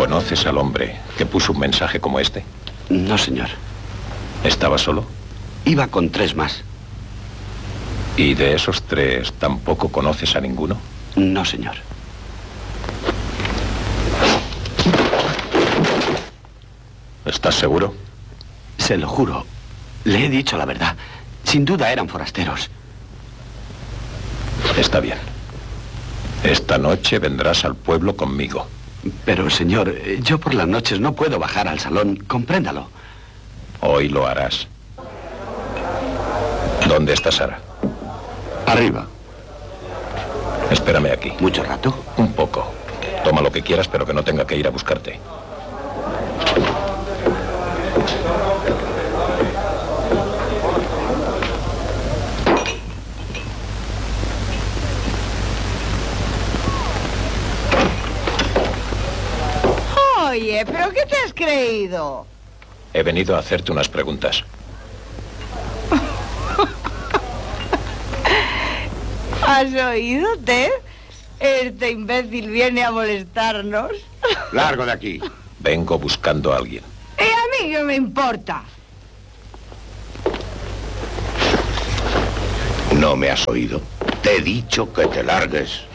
¿Conoces al hombre que puso un mensaje como este? No, señor. ¿Estaba solo? Iba con 3 más. ¿Y de esos 3 tampoco conoces a ninguno? No, señor. ¿Estás seguro? Se lo juro. Le he dicho la verdad. Sin duda eran forasteros. Está bien. Esta noche vendrás al pueblo conmigo. Pero, señor, yo por las noches no puedo bajar al salón. Compréndalo. Hoy lo harás. ¿Dónde está Sara? Arriba. Espérame aquí. ¿Mucho rato? Un poco. Toma lo que quieras, pero que no tenga que ir a buscarte. Oye, ¿pero qué te has creído? He venido a hacerte unas preguntas. ¿Has oído, Ted? Este imbécil viene a molestarnos. Largo de aquí. Vengo buscando a alguien. ¿Y a mí qué me importa? ¿No me has oído? Te he dicho que te largues.